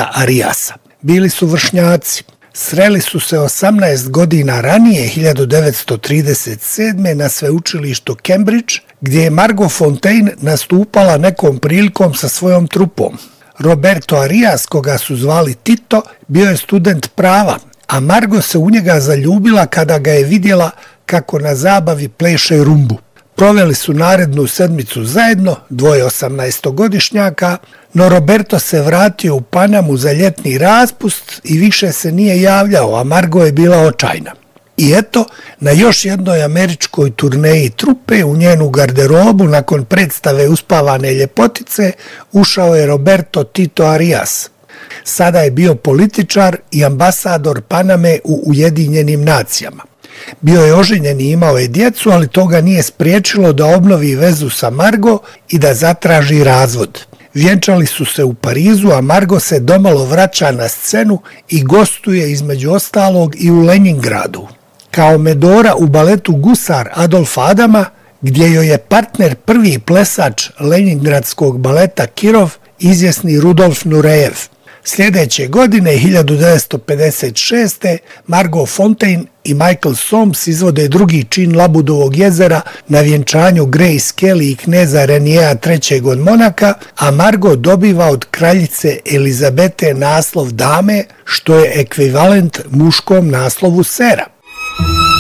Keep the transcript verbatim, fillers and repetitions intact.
Tita Ariasa. Bili su vršnjaci. Sreli su se osamnaest godina ranije, hiljadu devetsto trideset sedme. na sveučilištu Cambridge, gdje je Margot Fonteyn nastupala nekom prilikom sa svojom trupom. Roberto Arias, koga su zvali Tito, bio je student prava, a Margot se u njega zaljubila kada ga je vidjela kako na zabavi pleše rumbu. Proveli su narednu sedmicu zajedno, dvoje osamnaestogodišnjaka, no Roberto se vratio u Panamu za ljetni raspust i više se nije javljao, a Margot je bila očajna. I eto, na još jednoj američkoj turneji trupe u njenu garderobu nakon predstave Uspavane ljepotice ušao je Roberto Tito Arias. Sada je bio političar i ambasador Paname u Ujedinjenim nacijama. Bio je oženjen i imao je djecu, ali to ga nije spriječilo da obnovi vezu sa Margot i da zatraži razvod. Vjenčali su se u Parizu, a Margot se domalo vraća na scenu i gostuje između ostalog i u Leningradu. Kao Medora u baletu Gusar Adolfa Adama, gdje joj je partner prvi plesač leningradskog baleta Kirov, izvjesni Rudolf Nurejev. Sljedeće godine, hiljadu devetsto pedeset šeste. Margot Fonteyn i Michael Soames izvode drugi čin Labudovog jezera na vjenčanju Grace Kelly i kneza Renijea trećeg od Monaka, a Margot dobiva od kraljice Elizabete naslov dame, što je ekvivalent muškom naslovu sera.